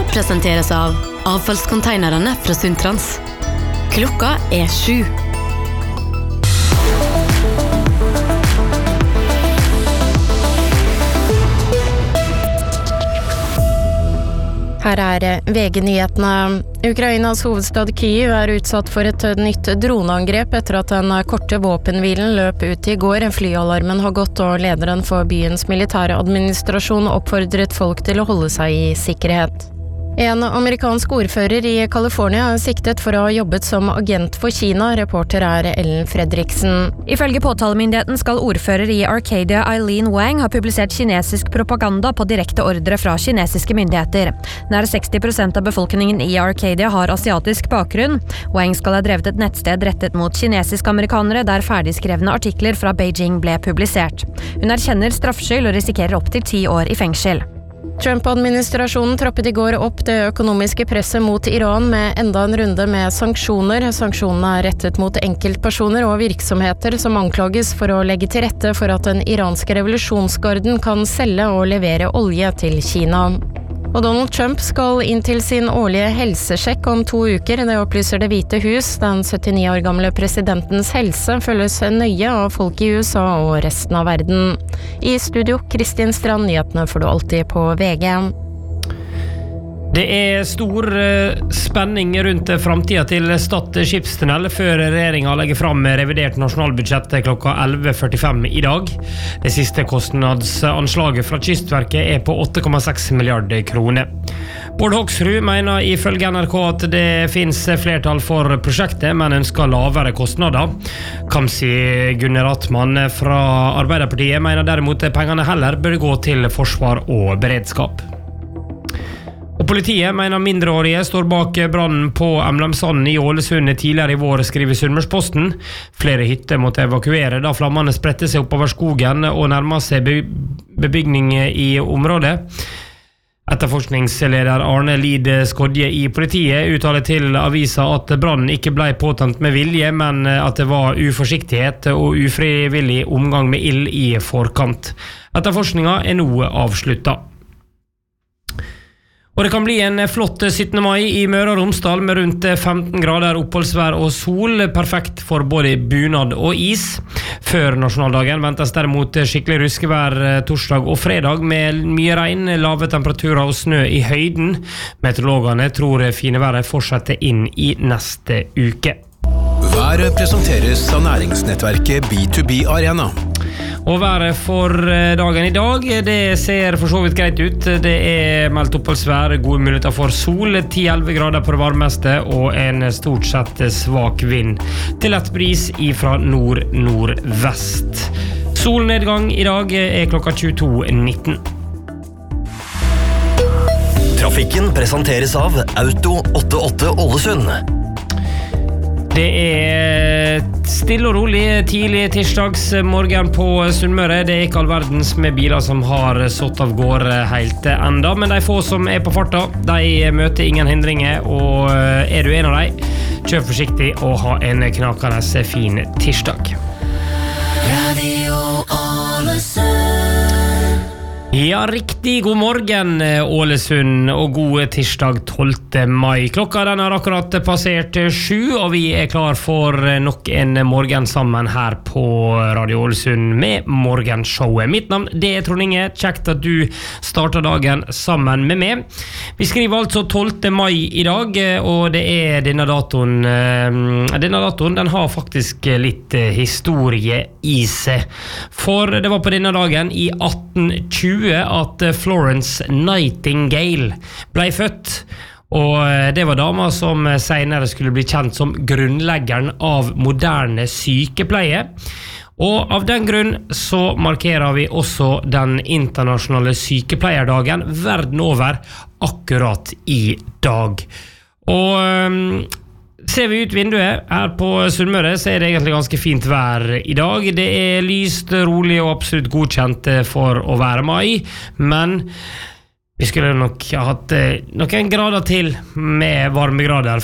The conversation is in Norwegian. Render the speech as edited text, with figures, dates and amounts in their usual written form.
presenteres av avfallskonteinerne fra Sundtrans. Klokka 7. Her VG-nyhetene. Ukrainas hovedstad Kyiv utsatt for et nytt droneangrep etter at den korte våpenhvilen løp ut I går. Flyalarmen har gått, og lederen for byens militære administrasjon oppfordret folk til å holde seg I sikkerhet. En amerikansk ordfører I California siktet for å ha jobbet som agent for Kina. Reporter Ellen Fredriksen. Ifølge påtalemyndigheten skal ordfører I Arcadia Eileen Wang ha publisert kinesisk propaganda på direkte ordre fra kinesiske myndigheter. Nær 60% av befolkningen I Arcadia har asiatisk bakgrunn. Wang skal ha drevet et nettsted rettet mot kinesiske amerikanere der ferdigskrevne artikler fra Beijing ble publisert. Hun erkjenner straffskyld og risikerer opp til 10 år I fengsel. Trump-administrasjonen trappet I går opp det økonomiske presset mot Iran med enda en runde med sanksjoner. Sanksjonene rettet mot enkeltpersoner og virksomheter som anklages for å legge til rette for at den iranske revolusjonsgarden kan selge og levere olje til Kina. Og Donald Trump skal inn til sin årlige helsesjekk om 2 uker. Det opplyser Det hvite hus. Den 79 år gamle presidentens helse følges nøye av folk I USA og resten av verden. I studio, Kristin Strand, nyhetene får du alltid på VG. Det stor spenning rundt framtiden til Stad skipstunnel før regjeringen legger fram revidert nasjonalbudsjett klokka 11:45 I dag. Det siste kostnadsanslaget fra Kystverket på 8,6 milliarder kroner. Bård Hoksrud mener ifølge NRK at det finnes flertall for prosjektet, men ønsker lavere kostnader. Kamzy Gunaratnam fra Arbeiderpartiet mener derimot pengene heller bør gå til forsvar og beredskap. Og politiet mener mindreårige står bak brannen på Emlamsanden I Ålesund tidligere I vår, skriver Sunnmørsposten. Flere hytter måtte evakuere da flammene spredte seg oppover skogen og nærmet seg bebygning I området. Etterforskningsleder Arne Lid Skodje I politiet uttaler til avisa at brannen ikke ble påtent med vilje, men at det var uforsiktighet og ufrivillig omgang med ild I forkant. Etterforskningen nå avsluttet. Og det kan bli en flott 17. mai I Møre og Romsdal med rundt 15 grader oppholdsvær og sol, perfekt for både bunad og is. Før nasjonaldagen ventes derimot skikkelig ruskevær torsdag og fredag med mye regn, lave temperaturer og snø I høyden. Meteorologene tror fine været fortsetter inn I neste uke. Været presenteres av næringsnettverket B2B Arena. Og været for dagen I dag, det ser for så vidt greit ut. Det meldt oppholdsvær, gode muligheter for sol, 10-11 grader på det varmeste og en stort sett svak vind. Til lett bris fra nord-nordvest. Solnedgang I dag klokka 22:19. Trafikken presenteres av Auto 88 Ålesund. Det stille og rolig tidlig tirsdags morgen på Sunnmøre. Det ikke all verdens med biler som har satt av gårde helt enda, men de få som på farta, de møter ingen hindringer, og du en av dem, kjør forsiktig og ha en knakende fin tirsdag. Radio Ålesund. Ja, riktig god morgen Ålesund og god tirsdag 12. mai. Klokka den har akkurat passert 7, og vi klar for nok en morgen sammen her på Radio Ålesund med morgenshowet. Mitt navn det Trond Inge, kjekt at du starter dagen sammen med meg. Vi skriver altså 12. mai I dag, og det denne datoen. Denne datoen den har faktisk litt historie I seg. For det var på denne dagen I 1820 at Florence Nightingale ble født, og det var dama som senere skulle bli kjent som grunnleggeren av moderne sykepleie. Og av den grunn så markerer vi også den internasjonale sykepleierdagen verden over akkurat I dag. Og ser vi ut vinduet her på Sunnmøre, så det egentlig ganske fint vær I dag. Det lyst, rolig og absolutt godkjent for å være mai, men vi skulle nok ha hatt noen grader til med varmegrader